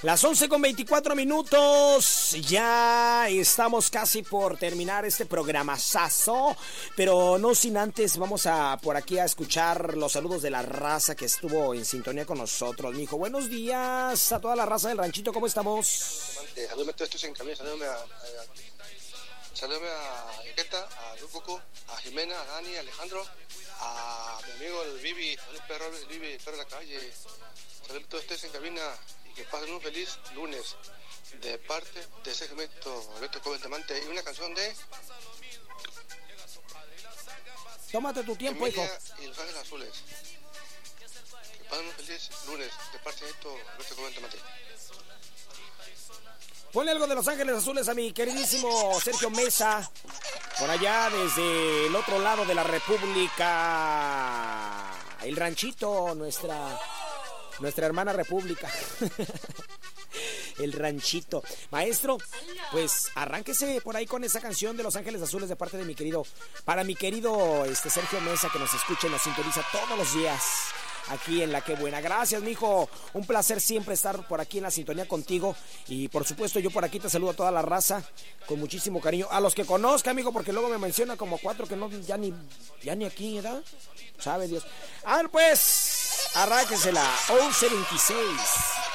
Las 11:24. Ya estamos casi por terminar este programazazo, pero no sin antes vamos a por aquí a escuchar los saludos de la raza que estuvo en sintonía con nosotros. Mijo, buenos días a toda la raza del ranchito, ¿cómo estamos? Saludame a todos estos en camino, saludame a Iqueta, a Lucuco, a Jimena, a Dani, a Alejandro, a mi amigo el Vivi, el perro de la calle. Saludame a todos estos en cabina y que pasen un feliz lunes de parte de ese segmento Alberto Coventamante y una canción de Tómate tu tiempo, hijo. Y Los Ángeles Azules. Que pasen un feliz lunes de parte de esto Alberto Coventamante. Ponle algo de Los Ángeles Azules a mi queridísimo Sergio Mesa, por allá desde el otro lado de la República, el ranchito, nuestra hermana República. El ranchito. Maestro, pues arránquese por ahí con esa canción de Los Ángeles Azules de parte de mi querido Sergio Mesa, que nos escucha y nos sintoniza todos los días aquí en La Que Buena. Gracias, mijo. Un placer siempre estar por aquí en la sintonía contigo. Y por supuesto, yo por aquí te saludo a toda la raza con muchísimo cariño. A los que conozca, amigo, porque luego me menciona como 4 que no, ya ni aquí, ¿verdad? Sabe Dios. Pues, arránquensela. 076.